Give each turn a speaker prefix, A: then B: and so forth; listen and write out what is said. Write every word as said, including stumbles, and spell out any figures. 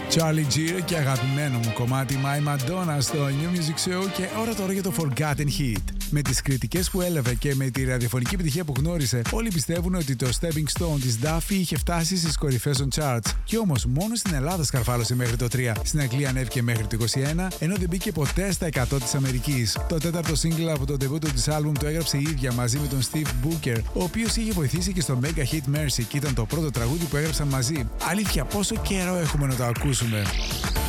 A: Charlie Gear και αγαπημένο μου κομμάτι My Madonna στο New Music Show και ώρα τώρα για το Forgotten Hit. Με τις κριτικές που έλαβε και με τη ραδιοφωνική επιτυχία που γνώρισε, όλοι πιστεύουν ότι το Stepping Stone της Duffy είχε φτάσει στις κορυφές των charts. Κι όμως μόνο στην Ελλάδα σκαρφάλωσε μέχρι το τρία. Στην Αγγλία ανέβηκε μέχρι το είκοσι ένα, ενώ δεν μπήκε ποτέ στα εκατό της Αμερικής. Το τέταρτο single από το debut της άλμπουμ το έγραψε η ίδια μαζί με τον Steve Booker, ο οποίος είχε βοηθήσει και στο Mega Hit Mercy και ήταν το πρώτο τραγούδι που έγραψαν μαζί. Αλήθεια, πόσο καιρό έχουμε να το ακούσουμε.